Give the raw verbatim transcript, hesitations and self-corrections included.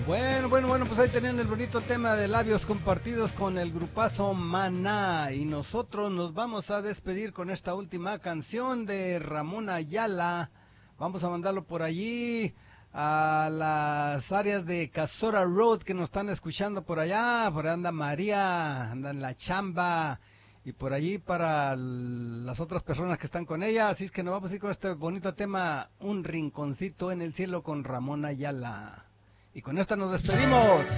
Bueno, bueno, bueno, pues ahí tenían el bonito tema de labios compartidos con el grupazo Maná. Y nosotros nos vamos a despedir con esta última canción de Ramón Ayala. Vamos a mandarlo por allí a las áreas de Casora Road que nos están escuchando por allá. Por allá anda María, anda en la chamba. Y por allí para las otras personas que están con ella. Así es que nos vamos a ir con este bonito tema, Un Rinconcito en el Cielo con Ramón Ayala. Y con esta nos despedimos.